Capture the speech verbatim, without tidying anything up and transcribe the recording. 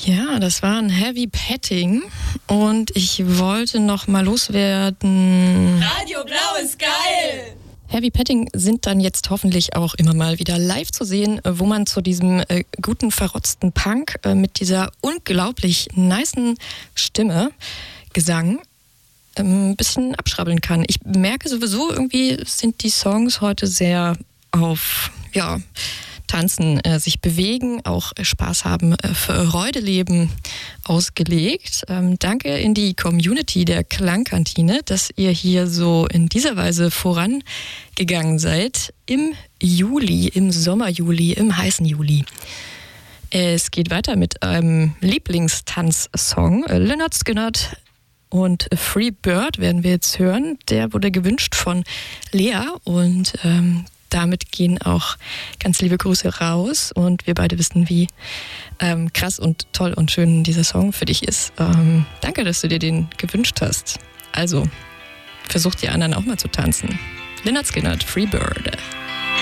Ja, das war ein Heavy Petting und ich wollte noch mal loswerden. Radio Blau ist geil! Heavy Petting sind dann jetzt hoffentlich auch immer mal wieder live zu sehen, wo man zu diesem äh, guten, verrotzten Punk äh, mit dieser unglaublich nicen Stimme, Gesang, ein bisschen abschrabbeln kann. Ich merke sowieso, irgendwie sind die Songs heute sehr auf, ja, Tanzen, äh, sich bewegen, auch äh, Spaß haben, äh, Freude leben ausgelegt. Ähm, danke in die Community der Klangkantine, dass ihr hier so in dieser Weise vorangegangen seid im Juli, im Sommerjuli, im heißen Juli. Es geht weiter mit einem Lieblingstanzsong, äh, Lynyrd Skynyrd und Free Bird werden wir jetzt hören. Der wurde gewünscht von Lea und ähm, damit gehen auch ganz liebe Grüße raus und wir beide wissen, wie ähm, krass und toll und schön dieser Song für dich ist. Ähm, danke, dass du dir den gewünscht hast. Also, versucht die anderen auch mal zu tanzen. Lynyrd Skynyrd, Free Bird.